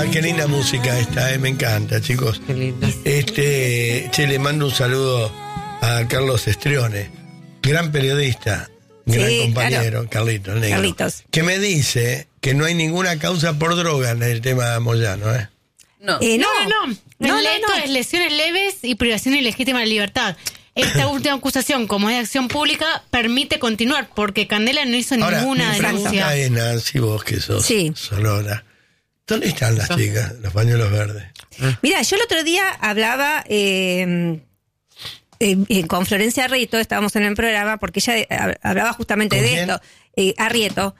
Qué linda música esta, me encanta, chicos. Qué linda. Le mando un saludo a Carlos Estrione, gran periodista, gran compañero, claro. Carlitos, el negro. Carlitos. Que me dice que no hay ninguna causa por droga en el tema Moyano, ¿eh? No. No. Es lesiones leves y privación ilegítima de libertad. Esta última acusación, como es de acción pública, permite continuar, porque Candela no hizo ninguna denuncia. Ahora, Nancy, vos que sos sonora, ¿dónde están las chicas, los pañuelos verdes? Mira, yo el otro día hablaba con Florencia Arrieto, estábamos en el programa, porque ella hablaba justamente de esto. Arrieto.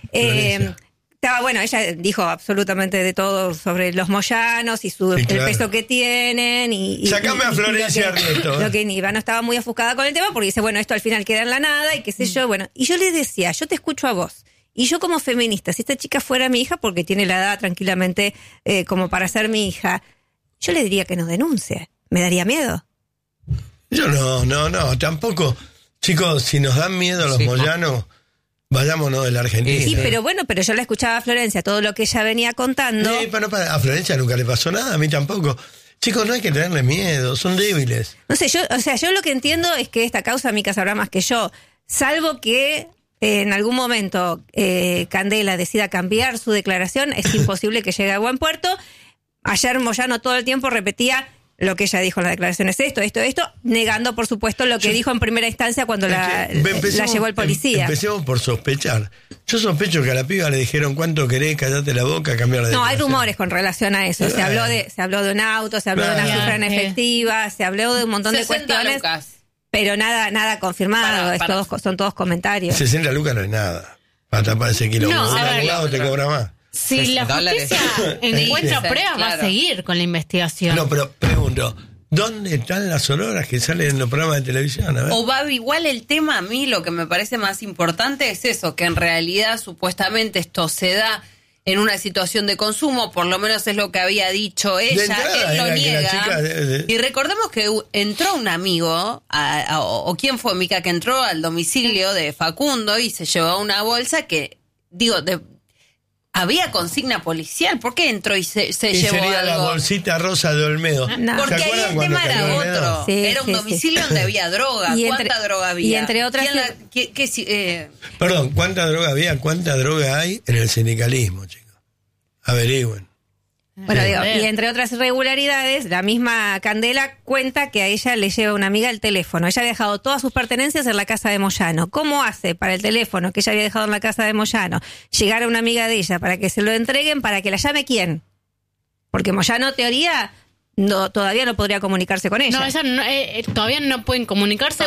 Ella dijo absolutamente de todo sobre los moyanos y el peso que tienen. Sacame a Florencia Arrieto. Lo que no estaba muy ofuscada con el tema, porque dice, bueno, esto al final queda en la nada y qué sé yo. Bueno, y yo les decía, yo te escucho a vos. Y yo como feminista, si esta chica fuera mi hija, porque tiene la edad tranquilamente como para ser mi hija, yo le diría que nos denuncie. ¿Me daría miedo? Yo no, tampoco. Chicos, si nos dan miedo los moyanos, vayámonos de la Argentina. Sí, pero yo la escuchaba a Florencia, todo lo que ella venía contando. A Florencia nunca le pasó nada, a mí tampoco. Chicos, no hay que tenerle miedo, son débiles. No sé, yo lo que entiendo es que esta causa, Mica sabrá más que yo, salvo que en algún momento Candela decida cambiar su declaración, es imposible que llegue a buen puerto. Ayer Moyano todo el tiempo repetía lo que ella dijo en la declaración es esto, negando, por supuesto, lo que dijo en primera instancia cuando la llevó el policía. Empecemos por sospechar. Yo sospecho que a la piba le dijeron, ¿cuánto querés? Cállate la boca, cambiar la declaración. No, hay rumores con relación a eso. Se habló de un auto, se habló de una cifra en efectiva, se habló de un montón de cuestiones. Lucas. Pero nada confirmado, son todos comentarios. 60 lucas no es nada. Para tapar ese kilo. No, un abogado te cobra más. Si la justicia encuentra pruebas, va a seguir con la investigación. No, pero pregunto, ¿dónde están las oloras que salen en los programas de televisión? A ver. O va igual el tema, a mí lo que me parece más importante es eso, que en realidad supuestamente esto se da en una situación de consumo, por lo menos es lo que había dicho ella, él lo niega. Y recordemos que entró un amigo, o quién fue, Mica, que entró al domicilio de Facundo y se llevó una bolsa que, había consigna policial. ¿Por qué entró y se llevó sería algo? La bolsita rosa de Olmedo. No. Porque ahí el tema era otro. Sí, era un domicilio donde había droga. ¿Cuánta droga había? Y entre otras... Perdón, ¿cuánta droga había? ¿Cuánta droga hay en el sindicalismo, chicos? Averigüen. Bueno, y entre otras irregularidades, la misma Candela cuenta que a ella le lleva una amiga el teléfono. Ella había dejado todas sus pertenencias en la casa de Moyano. ¿Cómo hace para el teléfono que ella había dejado en la casa de Moyano llegar a una amiga de ella para que se lo entreguen, para que la llame quién? Porque Moyano, todavía no podría comunicarse con ella. No, todavía no pueden comunicarse.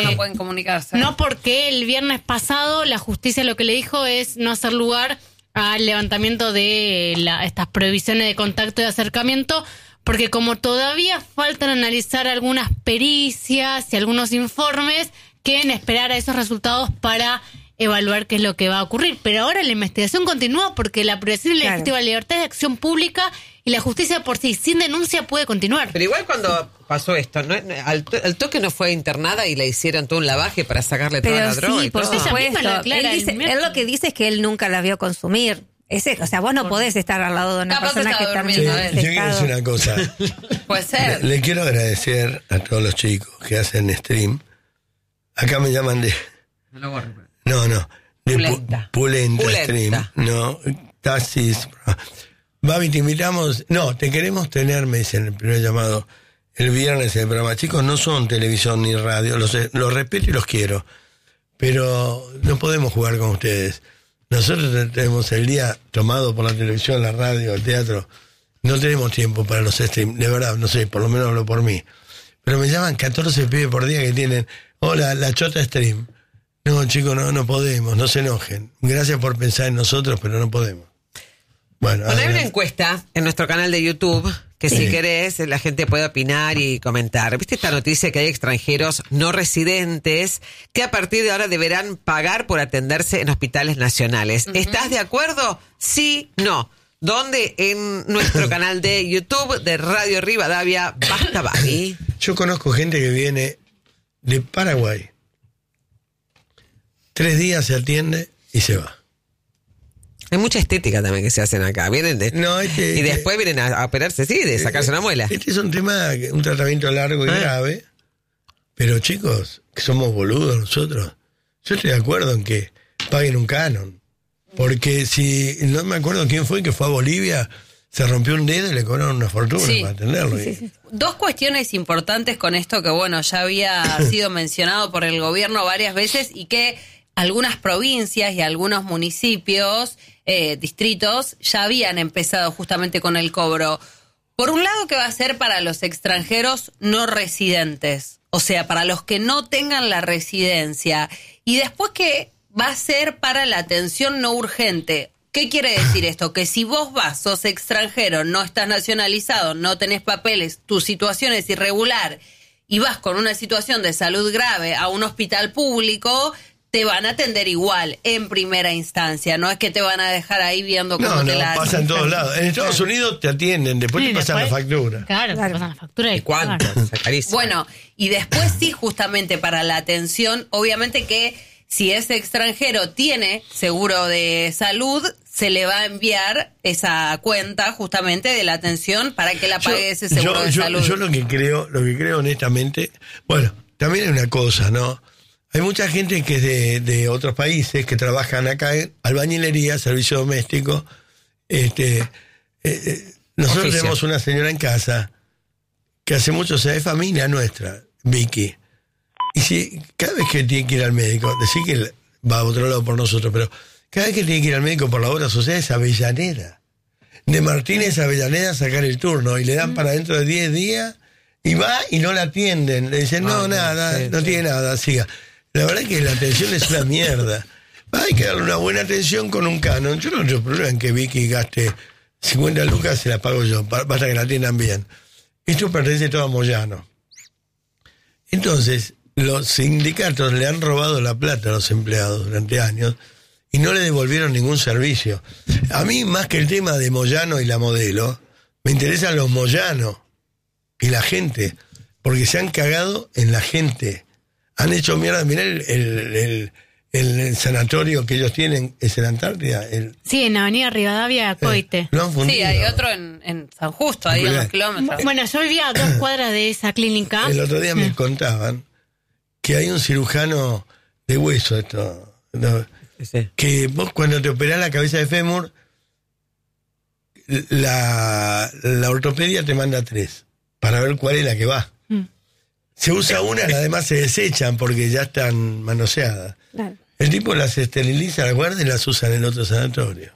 No, porque el viernes pasado la justicia lo que le dijo es no hacer lugar al levantamiento de estas prohibiciones de contacto y de acercamiento, porque como todavía faltan analizar algunas pericias y algunos informes, quieren esperar a esos resultados para evaluar qué es lo que va a ocurrir. Pero ahora la investigación continúa porque la privación ilegítima de libertad es de acción pública y la justicia por sí, sin denuncia, puede continuar. Pero igual cuando pasó esto, al toque no fue internada y le hicieron todo un lavaje para sacarle toda la droga. Sí, por supuesto. Él lo que dice es que él nunca la vio consumir. Vos no podés estar al lado de una persona que también... Yo quiero decir una cosa. Puede ser. Le quiero agradecer a todos los chicos que hacen stream. Acá me llaman de... No. De Pulenta Stream. No, Taxis... Babi, te invitamos. No, te queremos tener, me dicen en el primer llamado, el viernes en el programa. Chicos, no son televisión ni radio, los respeto y los quiero, pero no podemos jugar con ustedes. Nosotros tenemos el día tomado por la televisión, la radio, el teatro. No tenemos tiempo para los streams, de verdad, no sé, por lo menos hablo por mí. Pero me llaman 14 pibes por día que tienen, hola, la Chota Stream. No, chicos, no podemos, no se enojen. Gracias por pensar en nosotros, pero no podemos. Bueno, hay una encuesta en nuestro canal de YouTube que si querés la gente puede opinar y comentar. ¿Viste esta noticia que hay extranjeros no residentes que a partir de ahora deberán pagar por atenderse en hospitales nacionales? ¿Estás de acuerdo? Sí, no. ¿Dónde? En nuestro canal de YouTube de Radio Rivadavia. Basta, Babi. Yo conozco gente que viene de Paraguay. 3 días se atiende y se va. Hay mucha estética también que se hacen acá. Vienen y después vienen a operarse, de sacarse una muela. Este es un tratamiento largo y grave. Pero chicos, que somos boludos nosotros. Yo estoy de acuerdo en que paguen un canon. Porque si, no me acuerdo quién fue que fue a Bolivia, se rompió un dedo y le cobraron una fortuna para atenderlo. Sí. Dos cuestiones importantes con esto que, ya había sido mencionado por el gobierno varias veces y que algunas provincias y algunos municipios, distritos, ya habían empezado justamente con el cobro. Por un lado, que va a ser para los extranjeros no residentes, o sea, para los que no tengan la residencia. Y después que va a ser para la atención no urgente. ¿Qué quiere decir esto? Que si vos sos extranjero, no estás nacionalizado, no tenés papeles, tu situación es irregular y vas con una situación de salud grave a un hospital público, te van a atender igual en primera instancia. No es que te van a dejar ahí viendo cómo te la hacen. Pasa en todos lados. En Estados Unidos te atienden, después te pasan la factura. Claro, te pasan la factura. ¿Y cuánto? Bueno, y después justamente para la atención, obviamente que si ese extranjero tiene seguro de salud, se le va a enviar esa cuenta justamente de la atención para que la pague ese seguro de salud. Yo lo que creo honestamente, también hay una cosa, ¿no? Hay mucha gente que es de otros países que trabajan acá en albañilería, servicio doméstico. Nosotros tenemos una señora en casa que hace mucho, es familia nuestra, Vicky. Y si cada vez que tiene que ir al médico, decir que va a otro lado por nosotros, pero cada vez que tiene que ir al médico por la obra social es Avellaneda. De Martínez a Avellaneda a sacar el turno y le dan para dentro de 10 días y va y no la atienden. Le dicen, no tiene nada, siga. La verdad es que la atención es una mierda. Hay que darle una buena atención con un canon. Yo no tengo problema en que Vicky gaste 50 lucas, se la pago yo, basta que la atiendan bien. Esto pertenece todo a Moyano. Entonces, los sindicatos le han robado la plata a los empleados durante años y no le devolvieron ningún servicio. A mí, más que el tema de Moyano y la modelo, me interesan los Moyano y la gente, porque se han cagado en la gente. Han hecho mierda. Mirá el sanatorio que ellos tienen, ¿es en Antártida? Sí, en Avenida Rivadavia, Coite. Lo han fundido. Sí, hay otro en San Justo, ahí a unos kilómetros. Bueno, yo vivía a 2 cuadras de esa clínica. El otro día me contaban que hay un cirujano de hueso, que vos cuando te operás la cabeza de fémur, la ortopedia te manda 3 para ver cuál es la que va. Se usa una, las demás se desechan porque ya están manoseadas. Claro. El tipo las esteriliza, las guarda y las usa en el otro sanatorio.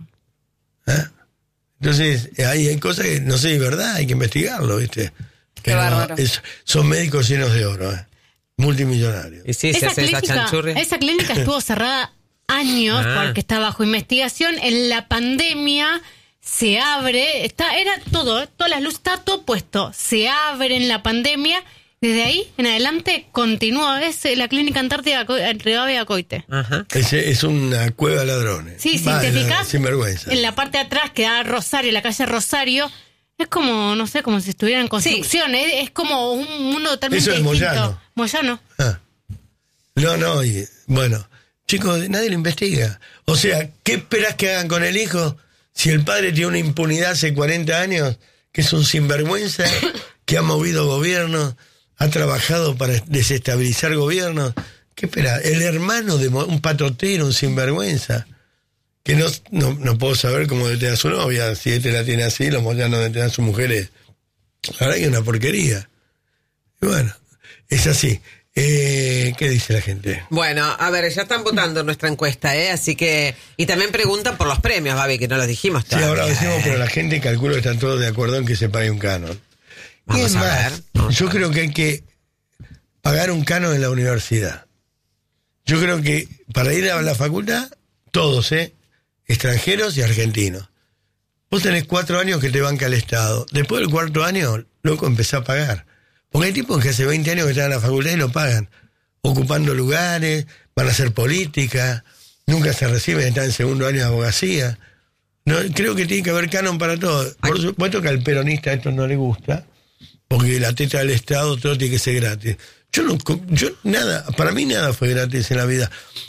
Entonces, hay cosas que no sé si es verdad, hay que investigarlo, ¿viste? Qué bárbaro. Son médicos llenos de oro, multimillonarios. Y sí, esa clínica estuvo cerrada años porque está bajo investigación. En la pandemia se abre, todas las luces, está todo puesto. Se abre en la pandemia. Desde ahí en adelante continúa. Es la clínica Antártida Rivadavia Coite. Es una cueva de ladrones. Sí, sintetizás. Sinvergüenza. En la parte de atrás que da Rosario, la calle Rosario, es como, no sé, como si estuviera en construcción. Sí. Es como un mundo totalmente distinto. Eso es Moyano. No, y bueno, chicos, nadie lo investiga. O sea, ¿qué esperás que hagan con el hijo si el padre tiene una impunidad hace 40 años, que es un sinvergüenza, que ha movido gobiernos, ha trabajado para desestabilizar gobiernos? ¿Qué espera? El hermano de un patotero, un sinvergüenza, que no puedo saber cómo detener a su novia. Si este la tiene así, los Moyanos detener a sus mujeres. La verdad que es una porquería. Y bueno, es así. ¿Qué dice la gente? Bueno, a ver, ya están votando en nuestra encuesta, así que... Y también preguntan por los premios, Babi, que no los dijimos todavía. Sí, ahora lo decimos, pero la gente calculo que están todos de acuerdo en que se pague un canon. Vamos a ver. Yo creo que hay que pagar un canon en la universidad. Yo creo que para ir a la facultad, todos, extranjeros y argentinos. Vos tenés 4 años que te banca el Estado. Después del 4º año, loco, empezás a pagar. Porque hay tipos que hace 20 años que están en la facultad y no pagan. Ocupando lugares, van a hacer política, nunca se reciben, están en 2º año de abogacía. No, creo que tiene que haber canon para todo. Por supuesto que al peronista esto no le gusta, porque la teta del Estado, todo tiene que ser gratis. Nada, para mí nada fue gratis en la vida.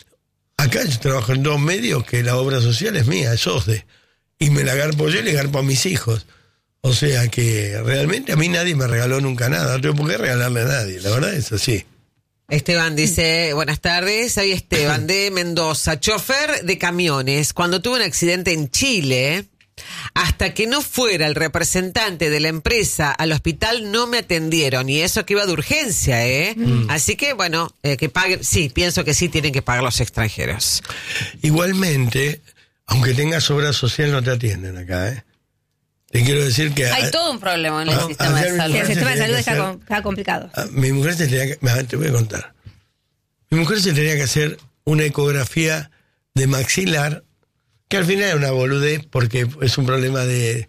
Acá yo trabajo en 2 medios que la obra social es mía, es OSDE. Y me la garpo yo y le garpo a mis hijos. O sea que realmente a mí nadie me regaló nunca nada. No tengo por qué regalarle a nadie. La verdad es así. Esteban dice, buenas tardes, soy Esteban de Mendoza, chofer de camiones. Cuando tuve un accidente en Chile, hasta que no fuera el representante de la empresa al hospital no me atendieron. Y eso que iba de urgencia, ¿eh? Así que, bueno, que paguen. Sí, pienso que sí tienen que pagar los extranjeros. Igualmente, aunque tengas obra social, no te atienden acá, ¿eh? Te quiero decir que... Hay todo un problema en el sistema de salud. El sistema de salud está complicado. Mi mujer se tenía que... Te voy a contar. Mi mujer se tenía que hacer una ecografía de maxilar, que al final era una boludez porque es un problema de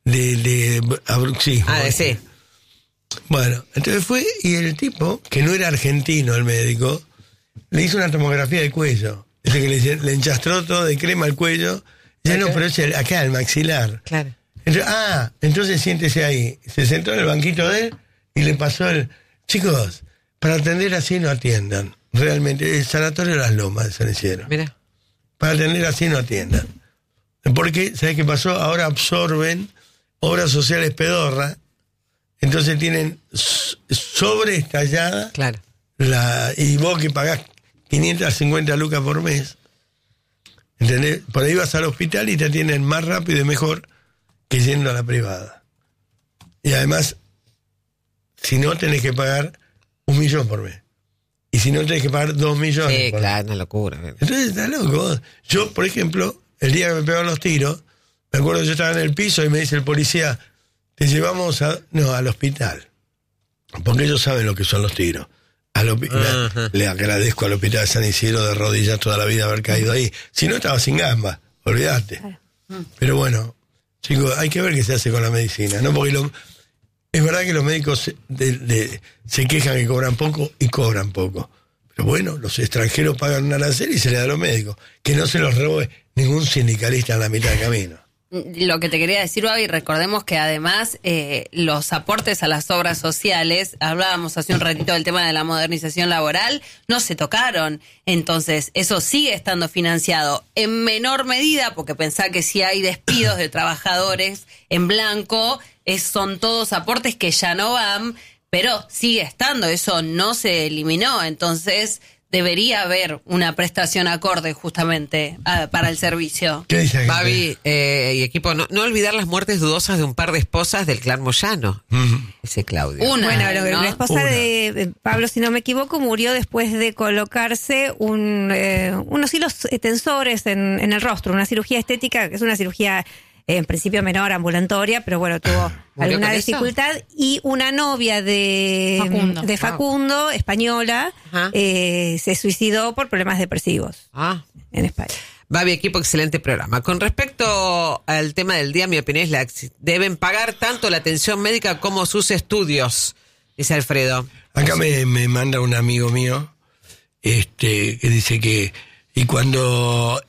abruxismo. Sí. Bueno, entonces fue y el tipo, que no era argentino el médico, le hizo una tomografía de cuello. Dice que le enchastró todo de crema al cuello. Y dice, no, pero es acá, el maxilar. Claro. Entonces siéntese ahí. Se sentó en el banquito de él y le pasó Chicos, para atender así no atiendan. Realmente, el sanatorio de Las Lomas de San Isidro. Mira. Para atender así no atiendan. Porque, ¿sabes qué pasó? Ahora absorben obras sociales pedorra. Entonces tienen sobreestallada. Claro. Y vos que pagás 550 lucas por mes, ¿entendés? Por ahí vas al hospital y te atienden más rápido y mejor que yendo a la privada. Y además, si no, tenés que pagar 1 millón por mes. Y si no, tenés que pagar 2 millones. Sí, claro, una locura. Entonces, está loco. Yo, por ejemplo, el día que me pegaron los tiros, me acuerdo que yo estaba en el piso y me dice el policía, te llevamos al hospital. Porque ellos saben lo que son los tiros. Le agradezco al hospital de San Isidro de rodillas toda la vida haber caído ahí. Si no, estaba sin gamba, olvídate. Pero bueno, chicos, hay que ver qué se hace con la medicina, ¿no? Porque es verdad que los médicos se quejan que cobran poco y cobran poco. Pero bueno, los extranjeros pagan un arancel y se le da a los médicos. Que no se los robe ningún sindicalista en la mitad del camino. Lo que te quería decir, Babi, recordemos que además los aportes a las obras sociales, hablábamos hace un ratito del tema de la modernización laboral, no se tocaron. Entonces, eso sigue estando financiado en menor medida, porque pensá que si hay despidos de trabajadores en blanco, son todos aportes que ya no van, pero sigue estando, eso no se eliminó. Entonces, debería haber una prestación acorde justamente para el servicio. ¿Qué dice Babi y equipo, no olvidar las muertes dudosas de un par de esposas del clan Moyano. Ese Claudio. La esposa de Pablo, si no me equivoco, murió después de colocarse unos hilos tensores en el rostro, una cirugía estética, que es una cirugía en principio menor, ambulatoria, pero bueno, tuvo alguna dificultad. Y una novia de Facundo, española, se suicidó por problemas depresivos en España. Babi, equipo, excelente programa. Con respecto al tema del día, mi opinión es deben pagar tanto la atención médica como sus estudios, dice Alfredo. Acá me manda un amigo mío que dice que y cuando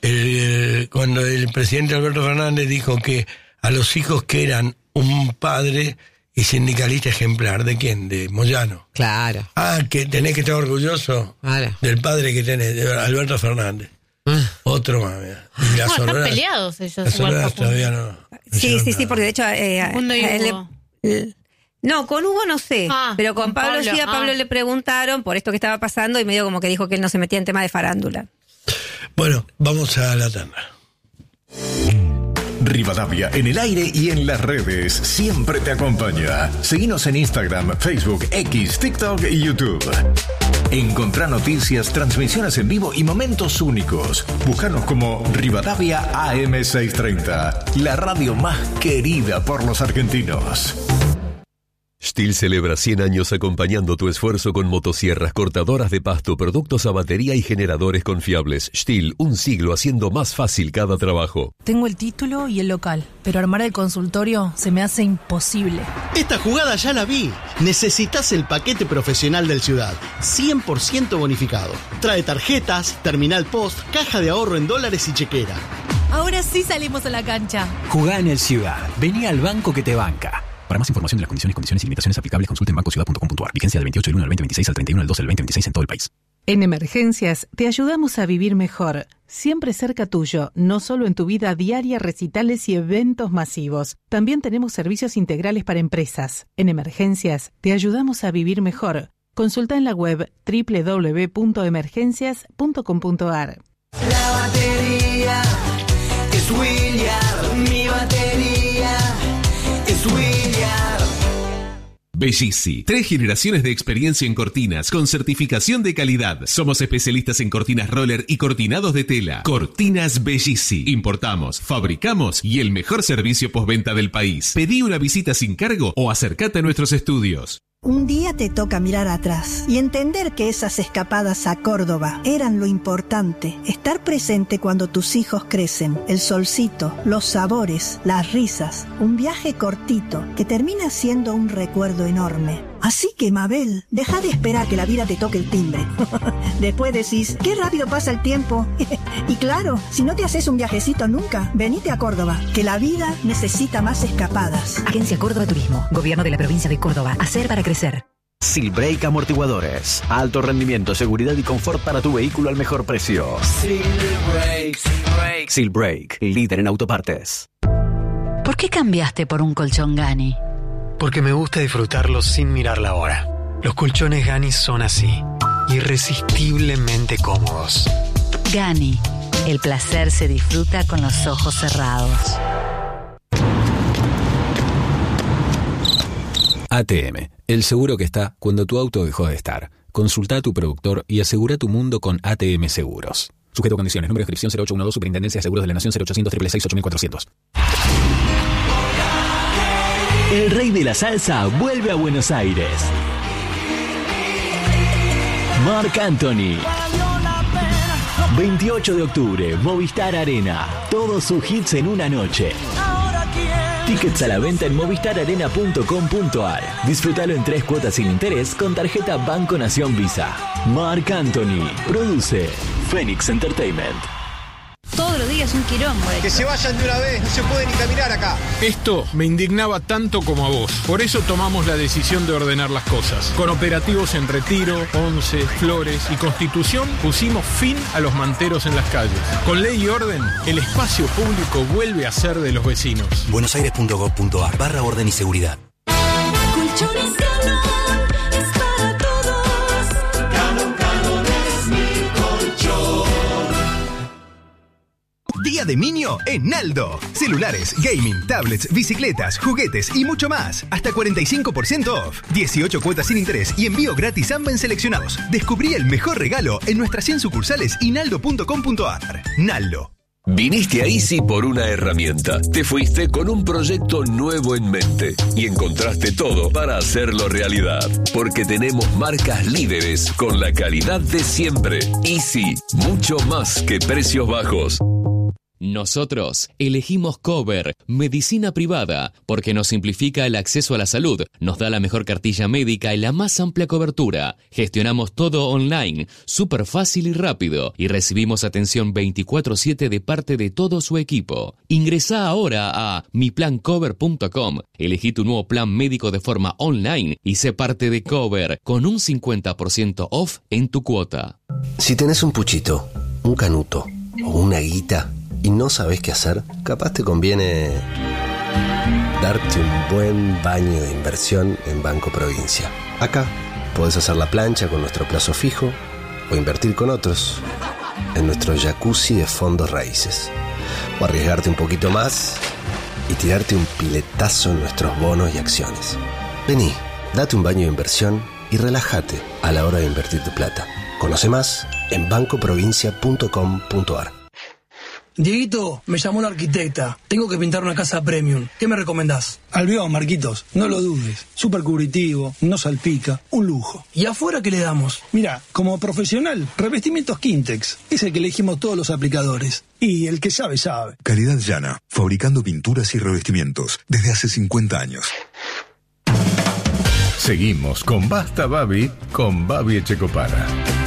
el presidente Alberto Fernández dijo que a los hijos que eran un padre y sindicalista ejemplar, ¿de quién? De Moyano. Claro. Que tenés que estar orgulloso del padre que tenés, de Alberto Fernández. Otro más. Y la Sonora, están peleados ellos. Las Sonoras todavía no. Sí, porque de hecho... no, con Hugo no sé, pero con Pablo sí, a Pablo le preguntaron por esto que estaba pasando y medio como que dijo que él no se metía en tema de farándula. Bueno, vamos a la tanda. Rivadavia, en el aire y en las redes, siempre te acompaña. Seguinos en Instagram, Facebook, X, TikTok y YouTube. Encontrá noticias, transmisiones en vivo y momentos únicos. Búscanos como Rivadavia AM630, la radio más querida por los argentinos. STIHL celebra 100 años acompañando tu esfuerzo con motosierras, cortadoras de pasto, productos a batería y generadores confiables. STIHL, un siglo haciendo más fácil cada trabajo. Tengo el título y el local, pero armar el consultorio se me hace imposible. Esta jugada ya la vi. Necesitas el paquete profesional del Ciudad, 100% bonificado. Trae tarjetas, terminal post, caja de ahorro en dólares y chequera. Ahora sí salimos a la cancha. Jugá en el Ciudad. Vení al banco que te banca. Para más información de las condiciones y limitaciones aplicables, consulte en bancociudad.com.ar. Vigencia del 28 del 1 al 2026 al 31 del 12 del 2026 en todo el país. En Emergencias te ayudamos a vivir mejor, siempre cerca tuyo, no solo en tu vida diaria, recitales y eventos masivos. También tenemos servicios integrales para empresas. En Emergencias te ayudamos a vivir mejor. Consulta en la web www.emergencias.com.ar. La batería es William, mi batería es William. Bellisi, 3 generaciones de experiencia en cortinas con certificación de calidad. Somos especialistas en cortinas roller y cortinados de tela. Cortinas Bellisi. Importamos, fabricamos y el mejor servicio postventa del país. Pedí una visita sin cargo o acércate a nuestros estudios. Un día te toca mirar atrás y entender que esas escapadas a Córdoba eran lo importante. Estar presente cuando tus hijos crecen, el solcito, los sabores, las risas. Un viaje cortito que termina siendo un recuerdo enorme. Así que, Mabel, deja de esperar que la vida te toque el timbre. Después decís, qué rápido pasa el tiempo. Y claro, si no te haces un viajecito nunca, venite a Córdoba, que la vida necesita más escapadas. Agencia Córdoba Turismo, Gobierno de la Provincia de Córdoba. Hacer para crecer. Silbrake Amortiguadores. Alto rendimiento, seguridad y confort para tu vehículo al mejor precio. Silbrake, líder en autopartes. ¿Por qué cambiaste por un colchón Gani? Porque me gusta disfrutarlo sin mirar la hora. Los colchones Gani son así, irresistiblemente cómodos. Gani, el placer se disfruta con los ojos cerrados. ATM, el seguro que está cuando tu auto dejó de estar. Consulta a tu productor y asegura tu mundo con ATM Seguros. Sujeto a condiciones. Número de inscripción 0812, Superintendencia de Seguros de la Nación, 0800 666 8400. El rey de la salsa vuelve a Buenos Aires. Marc Anthony. 28 de octubre, Movistar Arena. Todos sus hits en una noche. Tickets a la venta en movistararena.com.ar. Disfrútalo en 3 cuotas sin interés con tarjeta Banco Nación Visa. Marc Anthony. Produce Phoenix Entertainment. Todos los días un quilombo. Que se vayan de una vez, no se puede ni caminar acá. Esto me indignaba tanto como a vos. Por eso tomamos la decisión de ordenar las cosas. Con operativos en Retiro, Once, Flores y Constitución pusimos fin a los manteros en las calles. Con ley y orden, el espacio público vuelve a ser de los vecinos. buenosaires.gov.ar/orden y seguridad. Colchones Galón es para todos. Galón es mi colchón. Día de Niño en Naldo. Celulares, gaming, tablets, bicicletas, juguetes y mucho más. Hasta 45% off. 18 cuotas sin interés y envío gratis AMBA en seleccionados. Descubrí el mejor regalo en nuestras 100 sucursales y naldo.com.ar. Naldo. Viniste a Easy por una herramienta. Te fuiste con un proyecto nuevo en mente y encontraste todo para hacerlo realidad. Porque tenemos marcas líderes con la calidad de siempre. Easy, mucho más que precios bajos. Nosotros elegimos Cover, medicina privada, porque nos simplifica el acceso a la salud, nos da la mejor cartilla médica y la más amplia cobertura. Gestionamos todo online, súper fácil y rápido, y recibimos atención 24/7 de parte de todo su equipo. Ingresá ahora a miplancover.com, elegí tu nuevo plan médico de forma online y sé parte de Cover, con un 50% off en tu cuota. Si tenés un puchito, un canuto o una guita y no sabés qué hacer, capaz te conviene darte un buen baño de inversión en Banco Provincia. Acá podés hacer la plancha con nuestro plazo fijo o invertir con otros en nuestro jacuzzi de fondos raíces. O arriesgarte un poquito más y tirarte un piletazo en nuestros bonos y acciones. Vení, date un baño de inversión y relájate a la hora de invertir tu plata. Conoce más en bancoprovincia.com.ar. Dieguito, me llamó la arquitecta. Tengo que pintar una casa premium. ¿Qué me recomendás? Albión, Marquitos. No lo dudes. Súper cubritivo, no salpica. Un lujo. ¿Y afuera qué le damos? Mira, como profesional, revestimientos Quintex. Es el que elegimos todos los aplicadores. Y el que sabe, sabe. Calidad llana. Fabricando pinturas y revestimientos desde hace 50 años. Seguimos con Basta Babi con Babi Echecopara.